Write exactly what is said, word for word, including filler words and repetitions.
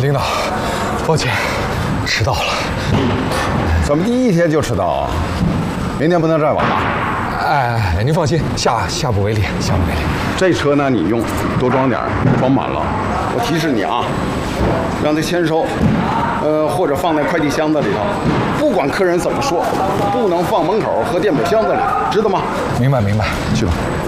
领导，抱歉，迟到了。 怎么第一天就迟到啊？明天不能再晚了。 哎，您放心，下下不为例，下不为例。 这车呢，你用多装点，装满了。我提示你啊，让他签收，呃，或者放在快递箱子里头。不管客人怎么说，不能放门口和电饼箱子里，知道吗？ 明白明白， 去吧。